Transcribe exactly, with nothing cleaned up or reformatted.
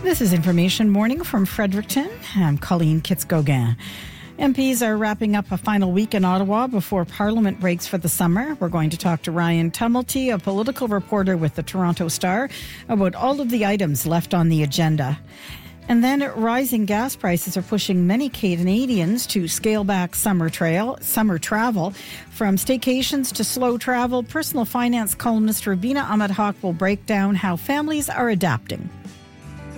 This is Information Morning from Fredericton. I'm Colleen Kitts-Gauguin. M Ps are wrapping up a final week in Ottawa before Parliament breaks for the summer. We're going to talk to Ryan Tumulty, a political reporter with the Toronto Star, about all of the items left on the agenda. And then rising gas prices are pushing many Canadians to scale back summer trail, summer travel. From staycations to slow travel, personal finance columnist Rubina Ahmed-Haq will break down how families are adapting.